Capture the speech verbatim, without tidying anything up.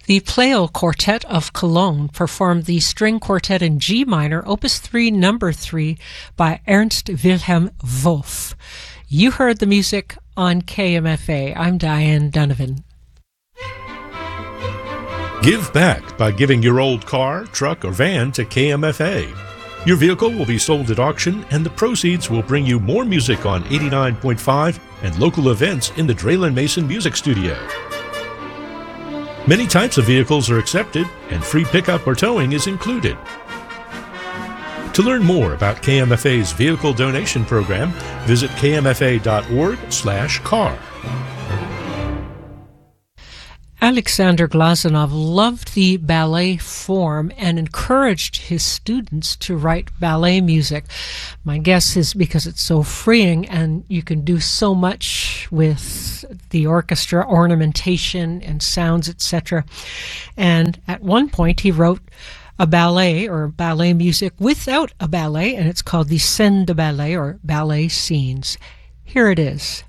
The Pleyel Quartet of Cologne performed the string quartet in G minor, Opus three, number three, by Ernst Wilhelm Wolff. You heard the music on K M F A. I'm Diane Donovan. Give back by giving your old car, truck, or van to K M F A. Your vehicle will be sold at auction, and the proceeds will bring you more music on eighty-nine point five and local events in the Draylen Mason Music Studio. Many types of vehicles are accepted, and free pickup or towing is included. To learn more about K M F A's vehicle donation program, visit k m f a dot org slash car. Alexander Glazunov loved the ballet form and encouraged his students to write ballet music. My guess is because it's so freeing and you can do so much with the orchestra, ornamentation and sounds, et cetera. And at one point he wrote a ballet or ballet music without a ballet, and it's called the Scènes de Ballet or ballet scenes. Here it is.